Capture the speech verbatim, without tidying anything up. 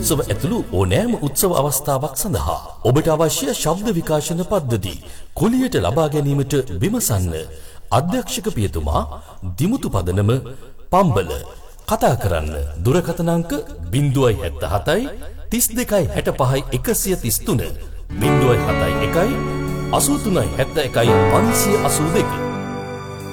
උත්සව ඇතුළු ඕනෑම උත්සව අවස්ථාවක් සඳහා ඔබට අවශ්‍ය ශබ්ද විකාශන පද්ධති කුලියට ලබා ගැනීමට විමසන්න. අධ්‍යක්ෂක පියතුමා දිමුතු පදනම පම්බල. කතා කරන්න දුරකථන අංක ज़ीरो सात सात तीस දෙකයි හැට පහයි එකසිය තිස් තුන ज़ीरो सात එකයි අසූ තුනයි හැත්තෑ එකයි පන්සිය අසූ දෙක.